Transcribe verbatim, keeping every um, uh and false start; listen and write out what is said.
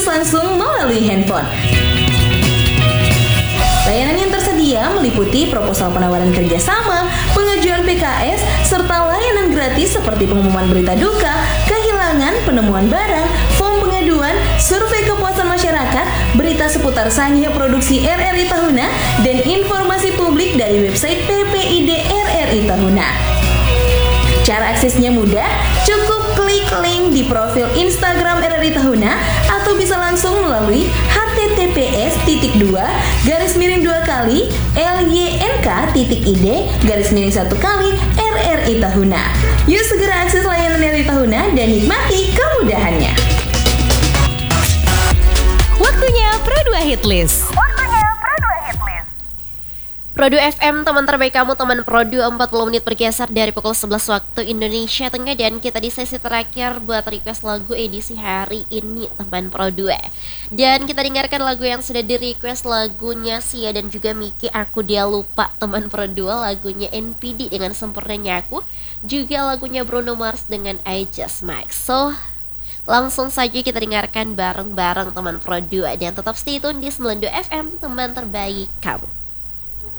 akses langsung melalui handphone. Layanan yang tersedia meliputi proposal penawaran kerjasama, pengajuan P K S, serta layanan gratis seperti pengumuman berita duka, kehilangan, penemuan barang, form pengaduan, survei kepuasan masyarakat, berita seputar Sangya Produksi R R I Tahuna, dan informasi publik dari website P P I D R R I Tahuna. Cara aksesnya mudah, cukup klik link di profil Instagram R R I Tahuna atau bisa langsung melalui h t t p s titik dua garis miring dua kali l y n k titik i d garis miring satu kali R R I Tahuna. Yuk segera akses layanan R R I Tahuna dan nikmati kemudahannya. Waktunya Pro dua Hitlist. Pro dua F M, teman terbaik kamu, teman Pro dua. Empat puluh menit bergeser dari pukul sebelas waktu Indonesia Tengah. Dan kita di sesi terakhir buat request lagu edisi hari ini, teman Pro dua. Dan kita dengarkan lagu yang sudah di request, lagunya Sia dan juga Miki, Aku Dia Lupa, teman Pro dua. Lagunya N P D dengan Sempurnanya Aku, juga lagunya Bruno Mars dengan I Just Might. So langsung saja kita dengarkan bareng-bareng teman Pro dua. Dan tetap stay tune di sembilan puluh dua F M, teman terbaik kamu.